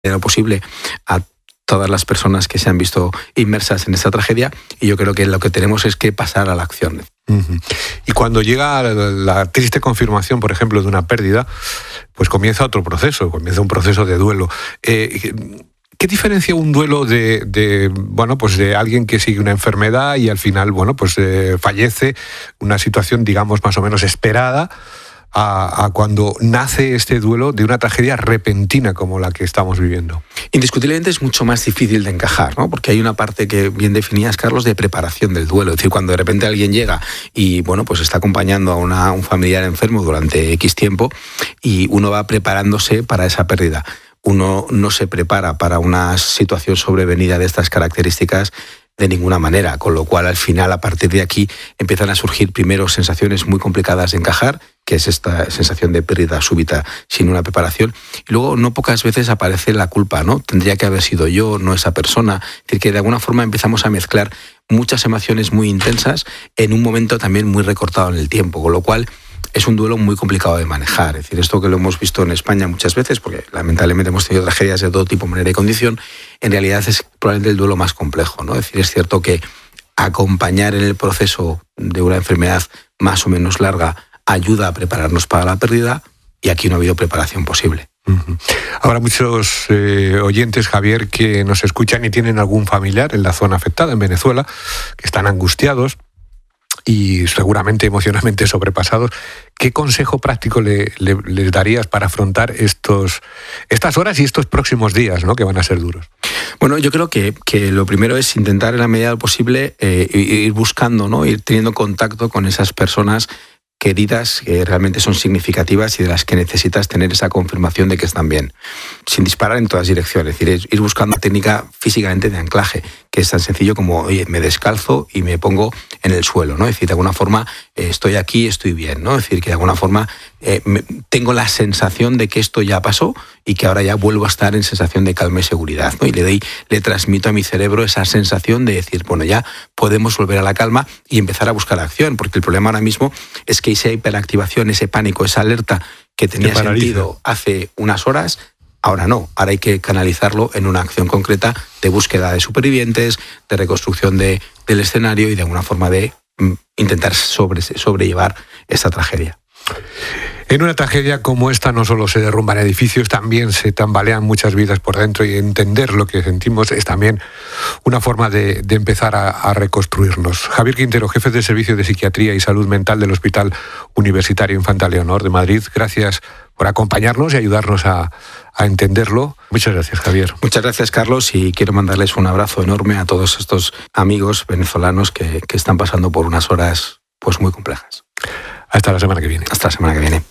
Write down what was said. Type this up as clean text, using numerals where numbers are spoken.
lo posible a todas las personas que se han visto inmersas en esta tragedia, y yo creo que lo que tenemos es que pasar a la acción. Y cuando llega la triste confirmación, por ejemplo, de una pérdida, pues comienza otro proceso, comienza un proceso de duelo. ¿Qué diferencia un duelo de alguien que sigue una enfermedad y al final, fallece, una situación, digamos, más o menos esperada, a cuando nace este duelo de una tragedia repentina como la que estamos viviendo? Indiscutiblemente es mucho más difícil de encajar, ¿no? Porque hay una parte que bien definías, Carlos, de preparación del duelo. Es decir, cuando de repente alguien llega y está acompañando a un familiar enfermo durante X tiempo y uno va preparándose para esa pérdida. Uno no se prepara para una situación sobrevenida de estas características de ninguna manera, con lo cual al final, a partir de aquí, empiezan a surgir primero sensaciones muy complicadas de encajar, que es esta sensación de pérdida súbita sin una preparación, y luego no pocas veces aparece la culpa, ¿no? Tendría que haber sido yo, no esa persona. Es decir, que de alguna forma empezamos a mezclar muchas emociones muy intensas en un momento también muy recortado en el tiempo, con lo cual es un duelo muy complicado de manejar. Es decir, esto que lo hemos visto en España muchas veces, porque lamentablemente hemos tenido tragedias de todo tipo, manera y condición, en realidad es probablemente el duelo más complejo, ¿no? Es decir, es cierto que acompañar en el proceso de una enfermedad más o menos larga ayuda a prepararnos para la pérdida, y aquí no ha habido preparación posible. Habrá muchos oyentes, Javier, que nos escuchan y tienen algún familiar en la zona afectada, en Venezuela, que están angustiados y seguramente emocionalmente sobrepasados. ¿Qué consejo práctico les darías para afrontar estas horas y estos próximos días, ¿no?, que van a ser duros? Bueno, yo creo que lo primero es intentar en la medida de lo posible ir buscando, ¿no?, ir teniendo contacto con esas personas queridas que realmente son significativas y de las que necesitas tener esa confirmación de que están bien, sin disparar en todas direcciones. Es decir, ir buscando una técnica físicamente de anclaje, que es tan sencillo como, oye, me descalzo y me pongo en el suelo, ¿no? Es decir, de alguna forma estoy aquí, estoy bien, ¿no? Es decir, que de alguna forma tengo la sensación de que esto ya pasó y que ahora ya vuelvo a estar en sensación de calma y seguridad, ¿no? Y le transmito a mi cerebro esa sensación de decir, bueno, ya podemos volver a la calma y empezar a buscar acción, porque el problema ahora mismo es que esa hiperactivación, ese pánico, esa alerta que tenía sentido hace unas horas, ahora no. Ahora hay que canalizarlo en una acción concreta de búsqueda de supervivientes, de reconstrucción del escenario y de alguna forma de intentar sobrellevar esta tragedia. En una tragedia como esta no solo se derrumban edificios, también se tambalean muchas vidas por dentro, y entender lo que sentimos es también una forma de empezar a reconstruirnos. Javier Quintero, jefe del Servicio de Psiquiatría y Salud Mental del Hospital Universitario Infanta Leonor de Madrid, gracias por acompañarnos y ayudarnos a entenderlo. Muchas gracias, Javier. Muchas gracias, Carlos, y quiero mandarles un abrazo enorme a todos estos amigos venezolanos que están pasando por unas horas muy complejas. Hasta la semana que viene. Hasta la semana que viene.